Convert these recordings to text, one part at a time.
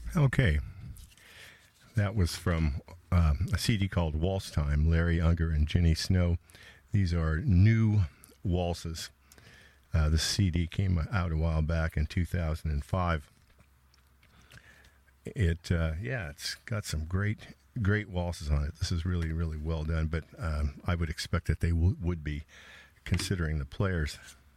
Okay, that was from a CD called Waltz Time, Larry Unger and Ginny Snow. These are new waltzes. The CD came out a while back in 2005. It's got some great waltzes on it. This is really, really well done, but I would expect that they would be, considering the players.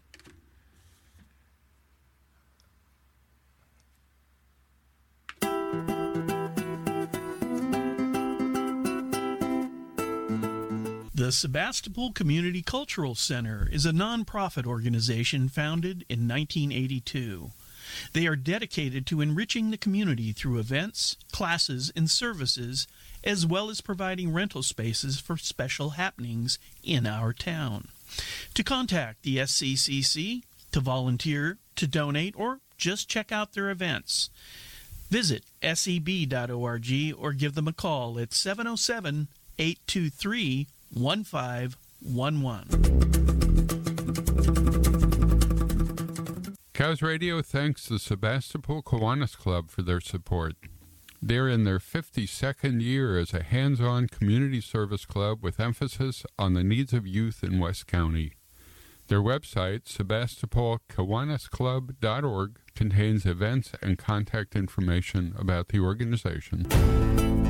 The Sebastopol Community Cultural Center is a nonprofit organization founded in 1982. They are dedicated to enriching the community through events, classes, and services, as well as providing rental spaces for special happenings in our town. To contact the SCCC, to volunteer, to donate, or just check out their events, visit seb.org or give them a call at 707-823-1511. Cows Radio thanks the Sebastopol Kiwanis Club for their support. They're in their 52nd year as a hands-on community service club with emphasis on the needs of youth in West County. Their website, sebastopolkiwanisclub.org, contains events and contact information about the organization.